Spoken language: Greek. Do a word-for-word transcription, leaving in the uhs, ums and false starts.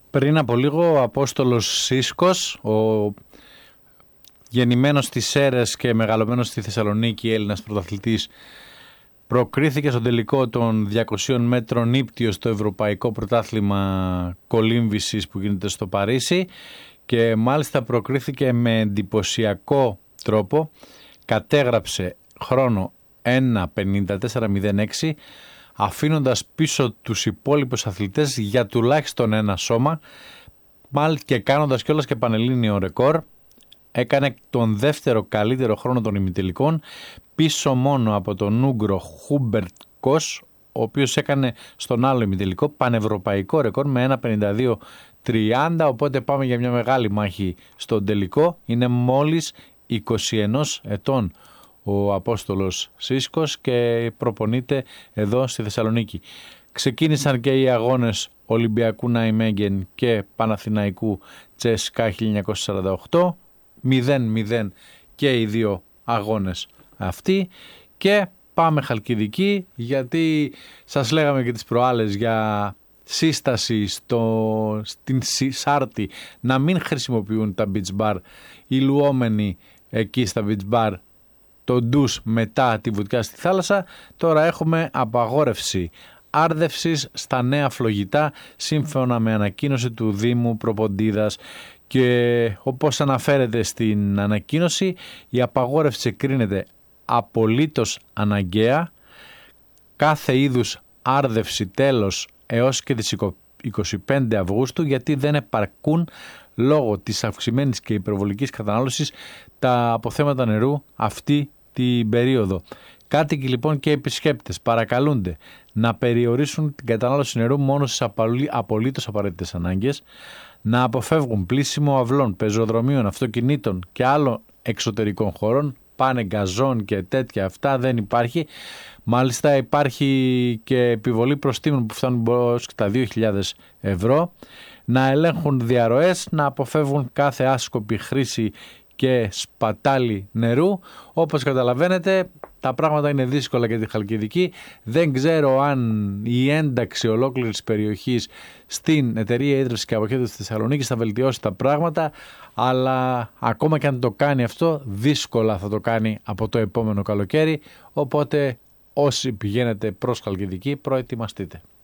Πριν από λίγο ο Απόστολος Σίσκος, ο γεννημένος στις Σέρρες και μεγαλωμένος στη Θεσσαλονίκη Έλληνας πρωταθλητής, προκρίθηκε στον τελικό των διακοσίων μέτρων ύπτιο στο Ευρωπαϊκό Πρωτάθλημα Κολύμβησης που γίνεται στο Παρίσι και μάλιστα προκρίθηκε με εντυπωσιακό τρόπο, κατέγραψε χρόνο ένα πενήντα τέσσερα μηδέν έξι, αφήνοντας πίσω τους υπόλοιπους αθλητές για τουλάχιστον ένα σώμα, μάλιστα και κάνοντας κιόλας και πανελλήνιο ρεκόρ. Έκανε τον δεύτερο καλύτερο χρόνο των ημιτελικών, πίσω μόνο από τον Ούγκρο Χούμπερτ Κος, ο οποίος έκανε στον άλλο ημιτελικό πανευρωπαϊκό ρεκόρ με ένα πενήντα δύο τριάντα, οπότε πάμε για μια μεγάλη μάχη στον τελικό. Είναι μόλις είκοσι ένα ετών ο Απόστολος Σίσκος και προπονείται εδώ στη Θεσσαλονίκη. Ξεκίνησαν και οι αγώνες Ολυμπιακού Ναϊμέγγεν και Παναθηναϊκού Τσέσκα χίλια εννιακόσια σαράντα οκτώ, μηδέν μηδέν και οι δύο αγώνες αυτοί, και πάμε Χαλκιδική, γιατί σας λέγαμε και τις προάλλες για σύσταση στο, στην Σάρτη να μην χρησιμοποιούν τα beach bar οι λουόμενοι εκεί στα beach bar το ντους μετά τη βουτιά στη θάλασσα. Τώρα έχουμε απαγόρευση άρδευσης στα νέα φλογητά σύμφωνα με ανακοίνωση του Δήμου Προποντίδας, και όπως αναφέρεται στην ανακοίνωση, η απαγόρευση κρίνεται απολύτως αναγκαία. Κάθε είδους άρδευση τέλος έως και τις είκοσι πέντε Αυγούστου, γιατί δεν επαρκούν λόγω της αυξημένης και υπερβολικής κατανάλωσης τα αποθέματα νερού αυτή την περίοδο. Κάτοικοι λοιπόν και επισκέπτες παρακαλούνται να περιορίσουν την κατανάλωση νερού μόνο στις απολύτως απαραίτητες ανάγκες, να αποφεύγουν πλήσιμο αυλών, πεζοδρομίων, αυτοκινήτων και άλλων εξωτερικών χωρών, πάνε γκαζόν και τέτοια, αυτά δεν υπάρχει. Μάλιστα υπάρχει και επιβολή προστίμων που φτάνουν έως και τα δύο χιλιάδες ευρώ, να ελέγχουν διαρροές, να αποφεύγουν κάθε άσκοπη χρήση και σπατάλη νερού. Όπως καταλαβαίνετε, τα πράγματα είναι δύσκολα για τη Χαλκιδική. Δεν ξέρω αν η ένταξη ολόκληρης περιοχής στην εταιρεία ίδρυυσης και αποχέτευσης της Θεσσαλονίκης θα βελτιώσει τα πράγματα, αλλά ακόμα και αν το κάνει αυτό, δύσκολα θα το κάνει από το επόμενο καλοκαίρι. Οπότε όσοι πηγαίνετε προς Χαλκιδική, προετοιμαστείτε.